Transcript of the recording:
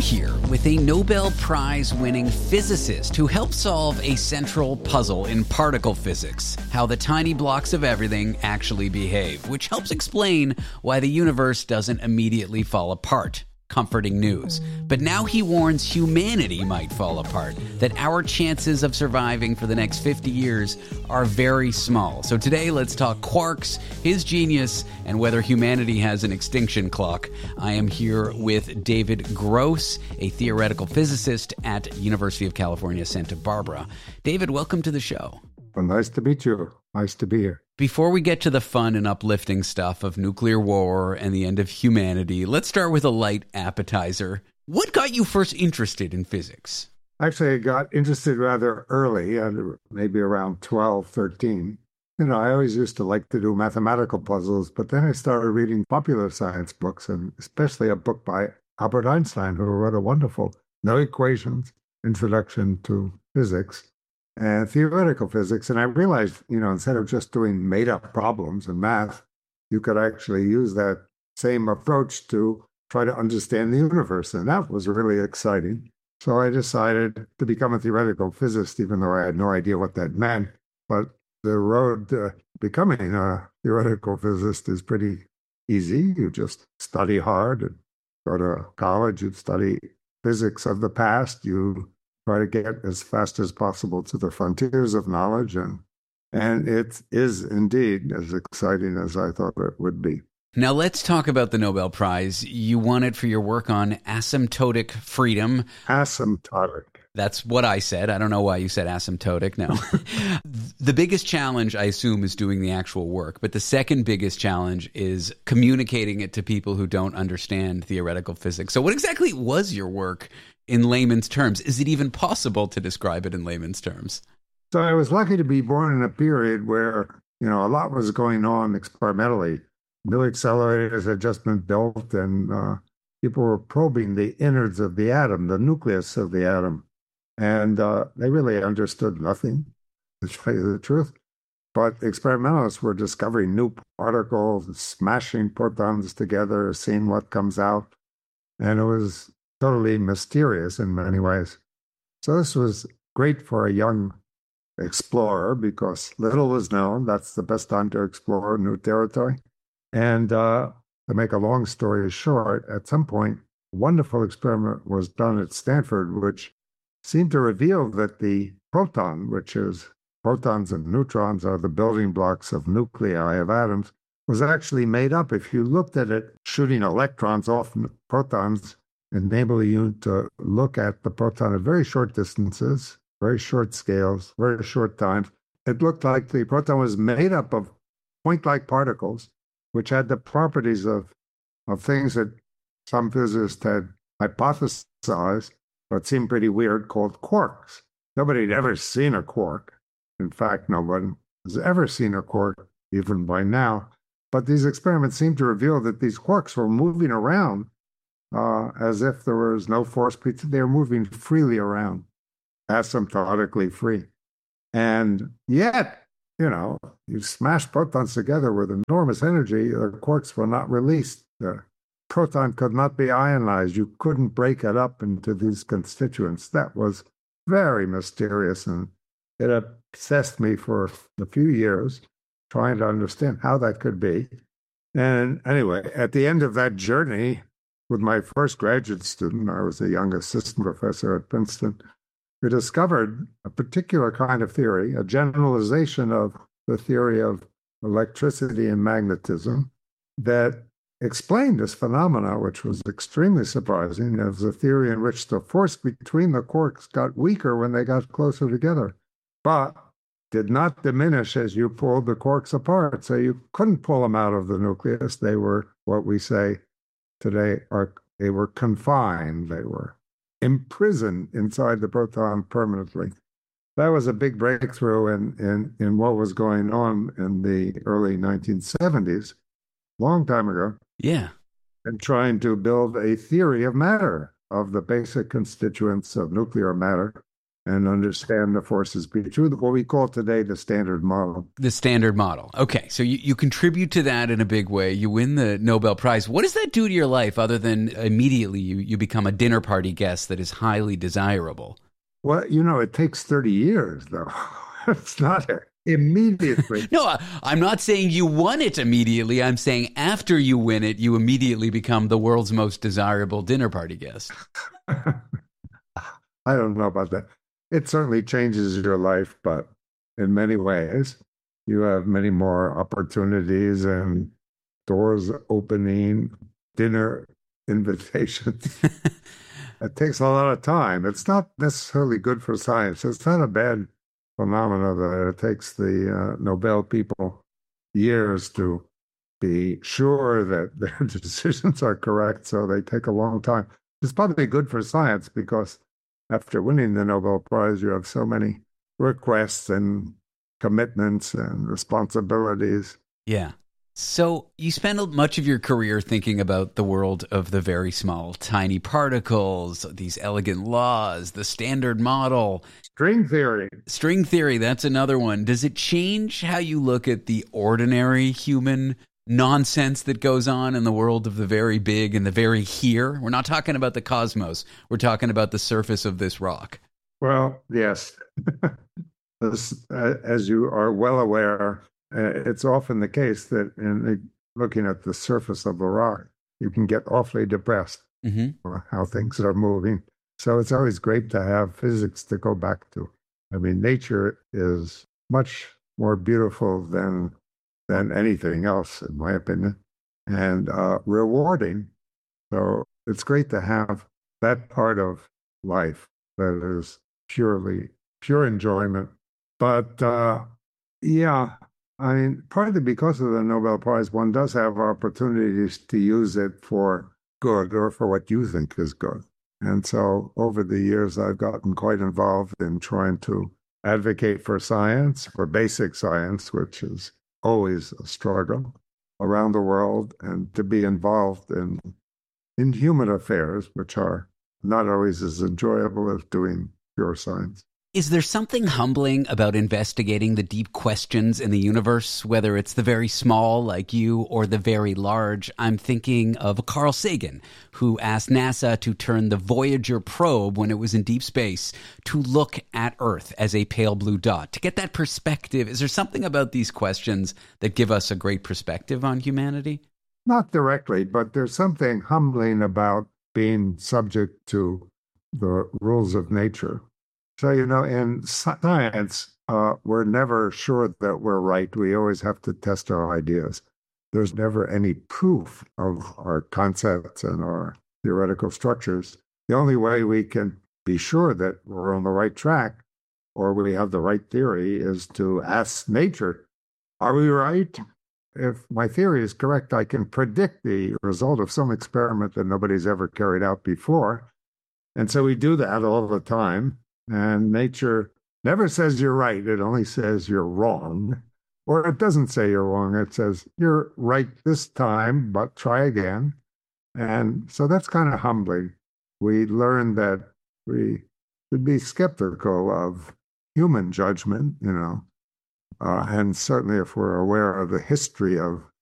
here with a Nobel Prize-winning physicist who helped solve a central puzzle in particle physics, how the tiny blocks of everything actually behave, which helps explain why the universe doesn't immediately fall apart. Comforting news. But now he warns humanity might fall apart, that our chances of surviving for the next 50 years are very small. So today, let's talk quarks, his genius, and whether humanity has an extinction clock. I am here with David Gross, a theoretical physicist at University of California, Santa Barbara. David, welcome to the show. Well, nice to meet you. Nice to be here. Before we get to the fun and uplifting stuff of nuclear war and the end of humanity, let's start with a light appetizer. What got you first interested in physics? Actually, I got interested rather early, maybe around 12, 13. I always used to like to do mathematical puzzles, but then I started reading popular science books, and especially a book by Albert Einstein, who wrote a wonderful No Equations Introduction to Physics and Theoretical Physics. And I realized, instead of just doing made-up problems in math, you could actually use that same approach to try to understand the universe. And that was really exciting. So I decided to become a theoretical physicist, even though I had no idea what that meant. But the road to becoming a theoretical physicist is pretty easy. You just study hard and go to college, you study physics of the past, you try to get as fast as possible to the frontiers of knowledge, and it is indeed as exciting as I thought it would be. Now let's talk about the Nobel Prize. You won it for your work on asymptotic freedom. Asymptotic. That's what I said. I don't know why you said asymptotic. No. The biggest challenge, I assume, is doing the actual work. But the second biggest challenge is communicating it to people who don't understand theoretical physics. So what exactly was your work in layman's terms? Is it even possible to describe it in layman's terms? So I was lucky to be born in a period where, a lot was going on experimentally. New accelerators had just been built, and people were probing the innards of the atom, the nucleus of the atom. And they really understood nothing, to tell you the truth. But experimentalists were discovering new particles, smashing protons together, seeing what comes out. And it was totally mysterious in many ways. So this was great for a young explorer because little was known. That's the best time to explore new territory. And to make a long story short, at some point, a wonderful experiment was done at Stanford, which seemed to reveal that the proton, which is protons and neutrons are the building blocks of nuclei of atoms, was actually made up. If you looked at it, shooting electrons off protons enable you to look at the proton at very short distances, very short scales, very short times. It looked like the proton was made up of point-like particles, which had the properties of things that some physicists had hypothesized, but seemed pretty weird, called quarks. Nobody had ever seen a quark. In fact, no one has ever seen a quark, even by now. But these experiments seemed to reveal that these quarks were moving around as if there was no force. They were moving freely around, asymptotically free. And yet, you smash protons together with enormous energy, the quarks were not released. The proton could not be ionized. You couldn't break it up into these constituents. That was very mysterious, and it obsessed me for a few years, trying to understand how that could be. And anyway, at the end of that journey, with my first graduate student, I was a young assistant professor at Princeton, we discovered a particular kind of theory, a generalization of the theory of electricity and magnetism that explained this phenomena, which was extremely surprising. It was a theory in which the force between the quarks got weaker when they got closer together, but did not diminish as you pulled the quarks apart. So you couldn't pull them out of the nucleus. They were what we say today they were confined. They were imprisoned inside the proton permanently. That was a big breakthrough in what was going on in the early 1970s, long time ago. Yeah. And trying to build a theory of matter, of the basic constituents of nuclear matter. and understand the forces through what we call today the Standard Model. The Standard Model. Okay, so you contribute to that in a big way. You win the Nobel Prize. What does that do to your life other than immediately you become a dinner party guest that is highly desirable? Well, it takes 30 years, though. It's not immediately. No, I'm not saying you won it immediately. I'm saying after you win it, you immediately become the world's most desirable dinner party guest. I don't know about that. It certainly changes your life, but in many ways, you have many more opportunities and doors opening, dinner invitations. It takes a lot of time. It's not necessarily good for science. It's not a bad phenomena that it takes the Nobel people years to be sure that their decisions are correct, so they take a long time. It's probably good for science because after winning the Nobel Prize, you have so many requests and commitments and responsibilities. Yeah. So you spend much of your career thinking about the world of the very small, tiny particles, these elegant laws, the Standard Model. String theory. String theory, that's another one. Does it change how you look at the ordinary human nonsense that goes on in the world of the very big and the very here? We're not talking about the cosmos. We're talking about the surface of this rock. Well, yes. As you are well aware, it's often the case that in looking at the surface of a rock, you can get awfully depressed for how things are moving. So it's always great to have physics to go back to. I mean, nature is much more beautiful than anything else, in my opinion, and rewarding. So it's great to have that part of life that is pure enjoyment. But yeah, I mean, partly because of the Nobel Prize, one does have opportunities to use it for good or for what you think is good. And so over the years, I've gotten quite involved in trying to advocate for science, for basic science, which is always a struggle around the world, and to be involved in human affairs, which are not always as enjoyable as doing pure science. Is there something humbling about investigating the deep questions in the universe, whether it's the very small like you or the very large? I'm thinking of Carl Sagan, who asked NASA to turn the Voyager probe when it was in deep space to look at Earth as a pale blue dot. To get that perspective, is there something about these questions that give us a great perspective on humanity? Not directly, but there's something humbling about being subject to the rules of nature. So, in science, we're never sure that we're right. We always have to test our ideas. There's never any proof of our concepts and our theoretical structures. The only way we can be sure that we're on the right track or we have the right theory is to ask nature, are we right? If my theory is correct, I can predict the result of some experiment that nobody's ever carried out before. And so we do that all the time. And nature never says you're right. It only says you're wrong. Or it doesn't say you're wrong. It says you're right this time, but try again. And so that's kind of humbling. We learn that we should be skeptical of human judgment, and certainly if we're aware of the history of